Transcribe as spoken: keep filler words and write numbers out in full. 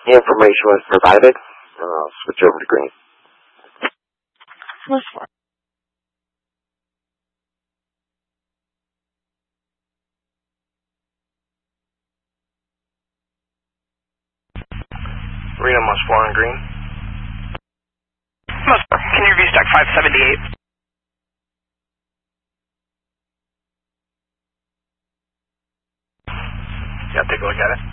The information was provided, and I'll switch over to green. First one. Reno must four on green. Must four. Can you V-stack five seventy-eight? Yeah, take a look at it.